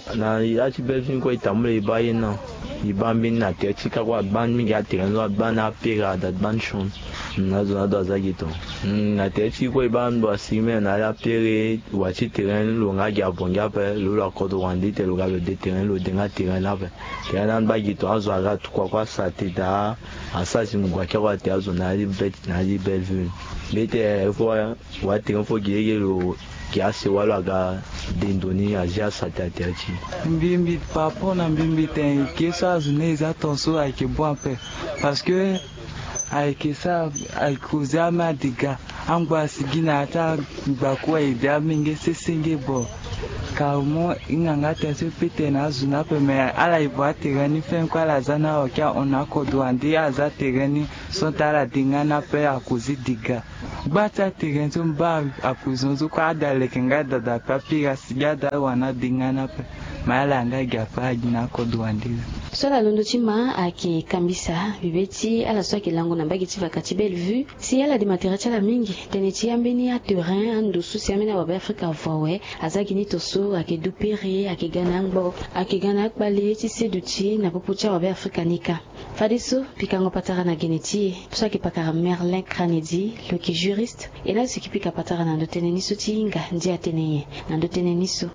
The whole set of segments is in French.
na yachi Belgium ko itamule ibayen na iban bin na techika kwa ban mi ga terrain lo ban na pega da ban shon na zona do azagito na techika ko iban do asime na ya pere wachi terrain lo nga ga bonga pe lo la ko do wandi te lo ga le terrain lo de nga terrain la pe terrain ba gito azo aga kwa sate da asasi mu kwa kwa te azo na li bet na li Belgium bete fo wa terrain fo gege lo kiasi wala ga dendoni asia satatiachi mbimbi papo na mbimbi ten kesa zune za tonso avec bon peu parce que avec ça avec kozama diga angba sigina ata gbakwa ida minge sesenge bo kamo inganga tese pete na zuna pe me ala ibo terani fen kwa la zana okia onako doandi aza terani sontala dingana pe akuzi diga bata terani zumba akuzonzo kwa dale kenga dada papira sigada wana dingana pe mala anga gafa gina ko doandi sola londo chima ake kambisa bibeti ala swaki lango na bagi tiva kati Bellevue si ala de matériel chala mingi teneti ambeni a terrain ando susi amena wa Afrika vowe azaki ni toso ake dupere ake ganangbo ake ganak bale ti seduti na popucha wa Afrika nika fadiso pikango patara na geneti swaki pakara Merlin Kranedi le qui juriste et là ce qui pika patara na ndotene so tinga ndi ateneye na ndotene so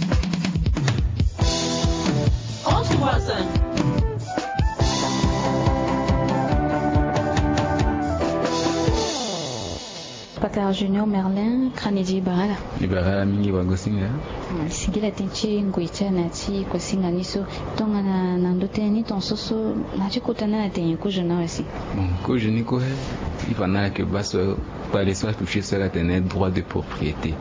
Pakar Junior Merlin Kranedi Barala mingi wagosinga sigila tenchi ngoicha na ti kosinga niso tonga na ndoteni tonsoso na ti kotana na tenye ko jona aussi ko joni ko il va na que baso pas les soins toucher sur la tenue droit de propriété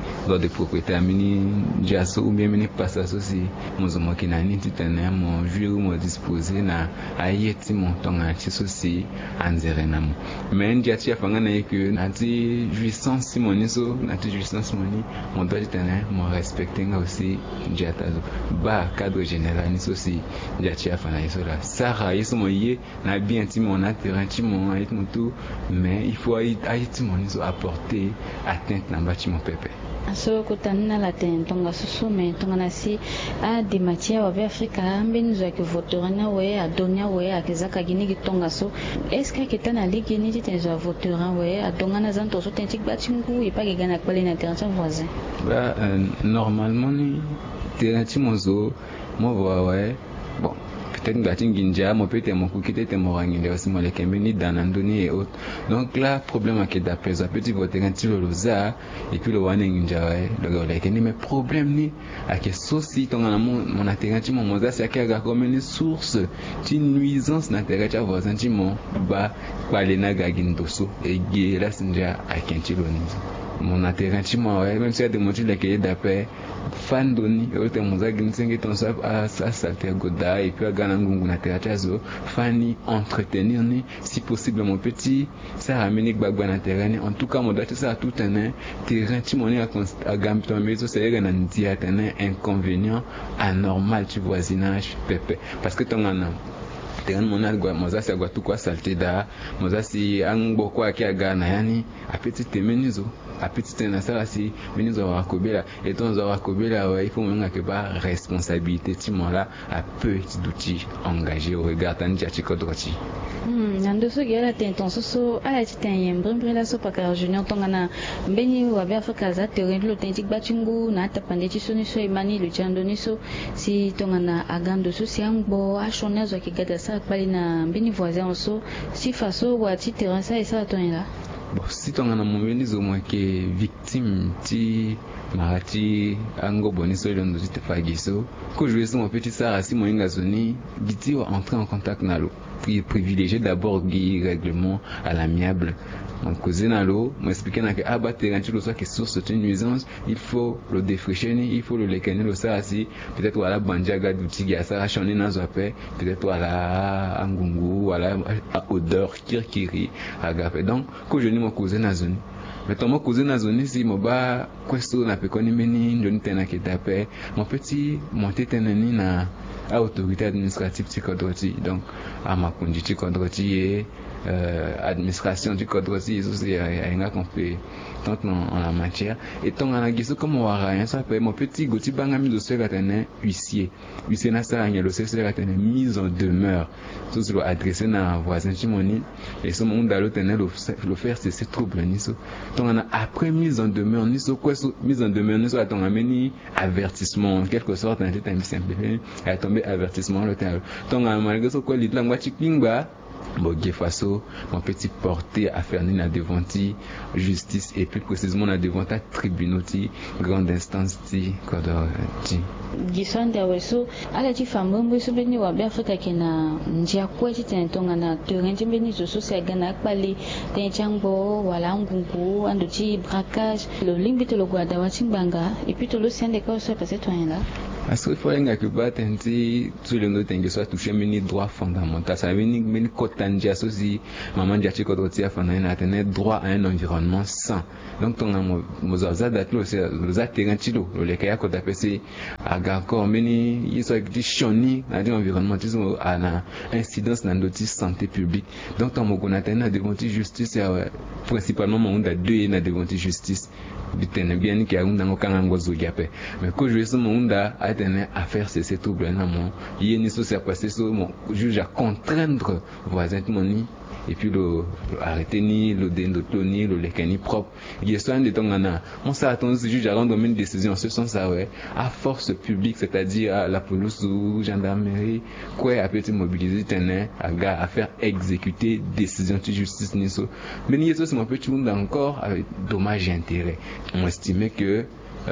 amini jaso ou bien mini passaso si mozomo kinani ti tenue mo jure mo disposer na ayeti mon tonga ti so si anzere na mo mais ndia ti afanga na que na ti jouissance moni so na ti jouissance moni mon doit tenue mo respecting aussi ndia tazo ba cadre général ni so si ndia ti afanga iso la sara yeso mo ye na bien ti mon na terrain ti mon ayet mo tout mais il faut ayeti moni so apporter atteinte na bâtiment pepe so kotana la tentonga susu me tonga na si a de matière wa Afrika mbenzo ke voterana we adonia we akezaka gini gitonga so est-ce que ketana ligi ni tenzo voterana we adonga na zanto so tentik batingu ipa ke gana kwale na terrain voisin ba normalement ni terrain ti mozo mo ouais bon peut-être ngatinginja mo peut-être mon coukite te morangile aussi mo lekembeni danandoni et autres donc là problème à que d'après ça petit voter quand tu le za et puis le wane nginja ouais le lekeni mais problème ni à que souci ton mon atterrati mon moza c'est que comme une source de nuisance na terrain voisin ti mon ba balena gagindoso et là sinja à kentilo ni mon atterrati moi ouais même si a démontré que d'après fan doni yote mozaga nsingi tonso a salter goda et puis agana ngungu na terachazo fani entretenir ni si possible mon petit ça ramène gbagba na terrain en tout cas mon doit ça tout un terrain ti moni a gamto mezo c'est na ndia terrain inconvénient anormal tu voisinage pepe parce que tongana terrain monal gwa mozasi agwa tukwa salté da mozasi angbo kwa kia gana yani a petit temenizo a petit na ça si menizo wa kobela et ton za wa kobela il faut menga que ba responsabilité timon là a petit d'outils engagés au regard tanja chikodroti nando so gela tenton so ala ti ten mbrimbre la so Pakar Junior tonga na mbeni wa Afrika za terrain lo tentik batingu na tapande ti so ni so imani le chandoni so si tonga na agando so si angbo a chonezo ki gada sa pali na mbeni voisin so si faso wa ti terrain ça et ça tonga bon si tonga na mbeni zo mo ke victime ti marati ango boni so le ndozi te fagiso ko jouer son petit ça si mo inga zoni biti wa entrer en contact na lo privilégier d'abord le règlement à l'amiable donc cousin l'eau m'expliquer que abattre quand tu le soit que source de nuisance il faut le défricher il faut le lekene le ça si peut-être voilà banjaga d'outiga ça changer dans zappé peut-être voilà angungu voilà odeur kirkiri agape donc que je ni mon cousin na zone mais ton cousin na zone ici mo ba questo na pe koni meni ndoni tena kitape mon petit monter tenani na autorité administrative tikodroti donc à ma conduite tikodroti et administration tikodroti aussi ainga qu'on peut tant en la matière et tant en agiso comme on a ça peut mon petit goti banga mi dossier gatene huissier na ça anya dossier gatene mise en demeure tout ce adressé na voisin timoni et ce monde dans tenir le faire c'est trouble ni so tant on a après mise en demeure ni so quoi mise en demeure ni so a ton ameni avertissement en quelque sorte un détail simple a tombé avertissement le temps tant on malgré ce quoi l'idée ngwa chipingba Bogué Faso, mon petit porté à faire na devanti justice et plus précisément na devanta tribunauti grande instance ti kodorti gisanda weso ala ti fambo so beni wa be Afrika kena njia kwa ti tentonga na torrent beni so so gana kpali ten changbo wala ngungu ando ti braquage le limbito lo gwada wa timbanga et puis to lo sende ka so passer toi là. Parce qu'il faut que batenti tout le monde tengue soit touché mini droit fondamental ça veut dire mini kotanja aussi maman diachi kodoti afana na tenir droit à un environnement sain donc ton mozaza datlo c'est le terrain tilo le kaya ko tapesi aga encore mini yiso di shoni na di environnementisme ana incidence na ndoti santé publique donc ton mogona tena devant justice principalement monde deux na devant justice bitene bien ki aunda ngokanga ngozo yape mais ko jouer ce monde a tenu à faire ces troubles na mon yeni so c'est passé so mon juge à contraindre voisin moni et puis le arrêter ni le dendotoni le lekani propre il est de tongana on s'attend ce juge à rendre une décision en ce sens ça ouais à force publique c'est-à-dire à la police ou gendarmerie quoi à peut mobiliser tenir à faire exécuter décision de justice ni so mais ni ça c'est mon petit monde encore avec dommage et intérêt on estimait que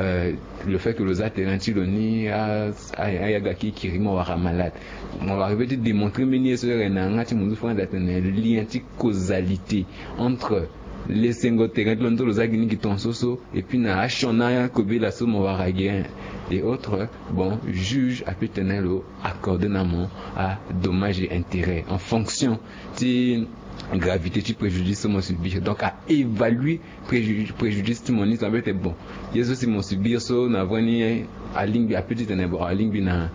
le fait que les atterrantiloni a gaki qui rimo wara malade on va arriver à démontrer meni sur renanga ti mundu fond d'atteindre le lien de causalité entre les cinq terrains de l'onto lozagini qui tonsoso et puis na achona kobela so mo waragien et autres bon juge a pu tenir le accorder namon à dommages et intérêts en fonction de gravité du préjudice mon subir donc à évaluer préjudice du mon ça va être bon yeso si mon subir so na vani à ligne à petit tenebo à ligne na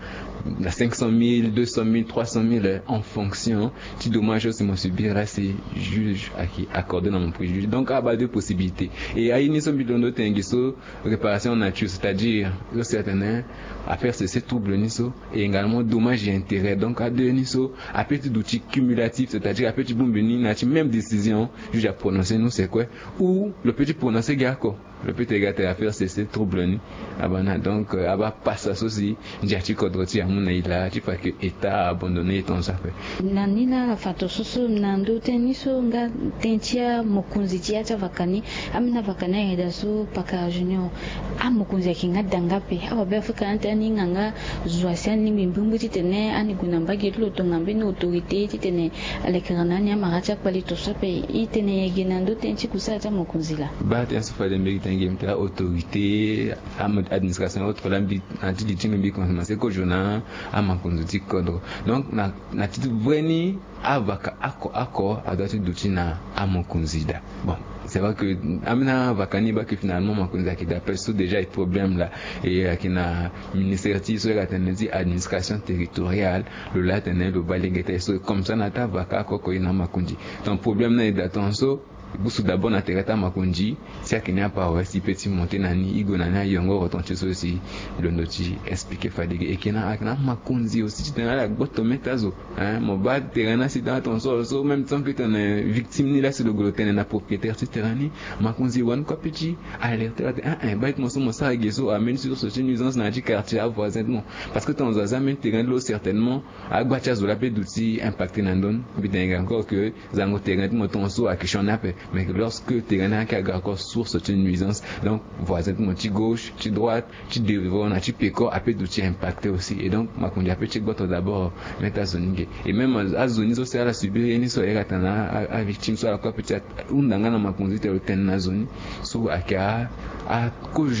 500 000 200 000 300 000 en fonction du dommage si mon subir là c'est juge à qui accordé dans mon préjudice donc à bas deux possibilités et à une somme de tengiso réparation nature c'est-à-dire le certain à faire ces troubles niso et également dommage et intérêt donc à deux niso à petit d'outils cumulatifs c'est-à-dire à petit bombeni na même décision juge à prononcer nous c'est quoi ou le petit prononcer gako le petit gâte à faire ces troubles ni abana donc aba passe aussi ndiachi kodroti amuna ila tu pas que état abandonné ton affaire nanina fato soso nando teniso nga tentia mokunzi tia vakani amina vakana ida so paka junior amokunzi kinga dangape aba be Afrika antani nganga zuasiani mimbumbu titene ani kunambagi lo tongambe no autorité titene alekanani amaracha palito sope itene yeginando tenchi kusata mokunzi la ba te asofa de mérite ngimta autorité administration autre lambi anti ditingi commencer ko jona amakunzi kodro donc na titu vweni avaka ako adati dutina amokunzida bon c'est vrai que amina vakani ba que finalement makunzi akida perso déjà il problème là et akina ministère ti so la tenezi administration territoriale le la tenel le balengete so comme ça nata vaka ko ina makunzi ton problème na datonso busu d'abord na tereta makunji si akina pa si petit monter nani igo nani yongo retonche aussi le noti expliquer fadigue et kina akina makunzi aussi tu la botometazo hein mon bas terrain si dans ton so même temps que tu es victime ni là c'est le gluten na propriétaire si terrain makunzi one ko petit alerte ba it mo so mo sa geso amène sur ce nuisance na di quartier voisinement parce que ton zazamen terrain l'eau certainement agbacha zo la pe d'outil impacté nandon bidenga encore que zango terrain mo ton so akishona pe mais lorsque tu es encore source de nuisance donc voisin de mon gauche tu droite tu devant tu péco après d'outils impacté aussi et donc ma conduit après tu dois d'abord mettre à zone et même à zone ils aussi à la subir ni so eratana à victime soit quoi peut-être undanga na ma conduit te le ten na zone so aka a kojo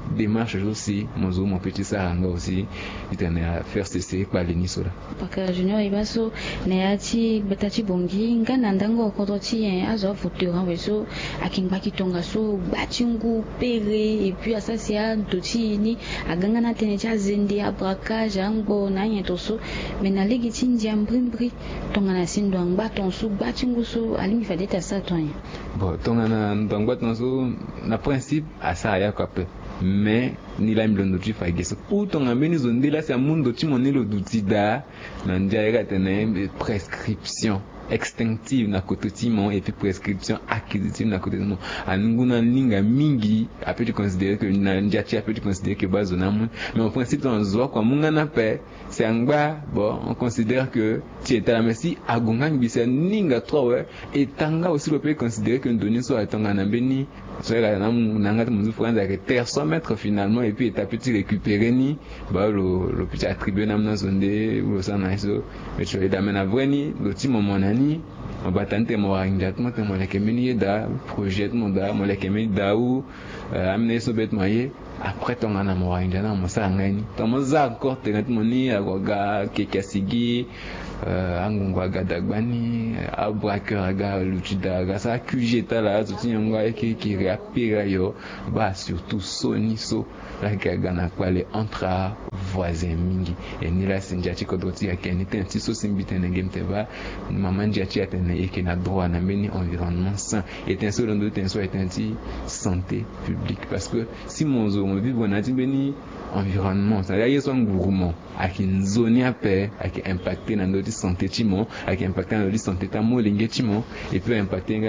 démarche aussi mon petit saranga aussi il tenait à faire cesser par les nisola paka junior ibaso neati batati bongi ngana ndango kodoti azo voteur weso akingbaki tonga so batingu pere et puis asasia doti ni aganga na tene cha zende abraka jango na yentoso mena legiti ndia mbrimbri tonga na sindo ngba tonso batingu so alimi fadeta sa tonya bon tonga na ndangba tonso na principe asa ya kape mais ni la mlondo tu fagesa pourtant ngambeni zondela sa mundo timonelo dutida na ndia tene prescription extinctive na kototimon et puis prescription acquisitive na kototimon anunguna linga mingi après tu considérer que na ndia tu après tu considérer que bazonam mais en principe on zoa kwa munga na pe c'est angba bon on considère que tu es la merci agonga ngisa ninga trop et tanga aussi le peut considérer que ndoni so atanga na beni so la na nanga muzu franza que terre 100 mètres finalement et puis état petit récupérer ni ba le petit attribuer na zonde ou ça na so mais tu es d'amena vreni le petit moment ni batante mo ringa tmo te mo le kemeni da projet mo da mo le kemeni da ou amne so bet moye après ton ana mo ringa na mo sa ngani to mo za encore te ngat mo ni agoga kekasigi angungwa gadagbani abraker ga luchida ga sa kujeta la tuti ngwa ki réapira yo ba surtout soni so la ga na kwale entre voisins mingi et ni la sinjati kodoti akeni tenti so simbite na game te ba maman jati atene eke na droit na meni environnement sain et un seul ndo tenso etenti santé publique parce que si mon zo on vivre na timbeni environnement ça y est son gouvernement akin zone a paix ak impacter na notre santé timo ak impacter na notre santé ta mo linge timo et peut impacter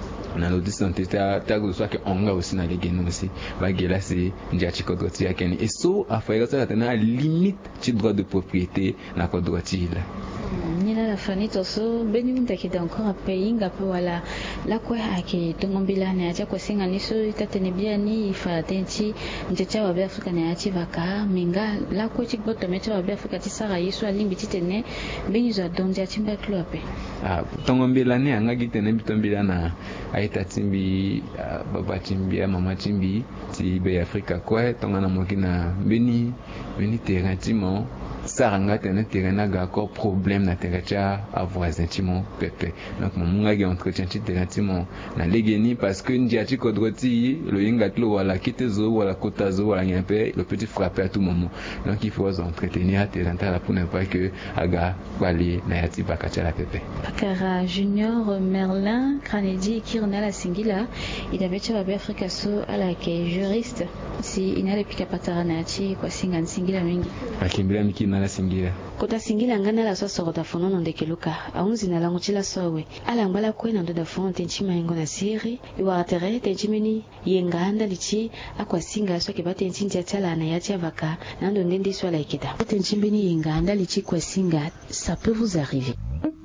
na notre santé ta soit que on a aussi na les gènes aussi ba gela c'est njati kodoti akeni et so affaire ça tena limite ti droit de propriété na kodoti là nina la fanito so beni mtakida encore pays ngapo wala la kwa ake tongombila na acha kwa singa niso itatene bia ni ifa tenti ntecha wa Afrika na achi vaka minga la kwa chik boto mecha wa Afrika tisara yesu alimbi titene beni zo donja timba klope tongombila ni anga gitene bitombila na aita timbi baba timbi mama timbi ti be Afrika kwa tongana mokina beni terrain timo saranga tene terrain ga encore problème na terrain à voisin timo pepe donc mon ga entretien ti terrain timo na legeni parce que ndiati kodroti le yinga tlo wala kitezo wala kotazo wala nyampe le petit frapper à tout moment donc il faut entretenir terrain ta pour ne pas que aga wali na yati bakacha la pepe Bakara Junior Merlin Kranedi Kirna la Singila il avait chez Afrika so ala ke juriste si inale pika patara na yati kwa singa Singila mingi akimbira mikina la Singila kota Singila ngana la so kota fono ndekeluka aunzi na langu chila sowe ala ngala kwena ndo da fono tenchima ingo na siri iwa atere tenchimeni yenganda lichi akwa singa so ke batenchi njatala na yati avaka nando ndendi swala ikita tenchimbeni yenganda lichi kwa singa ça peut vous arriver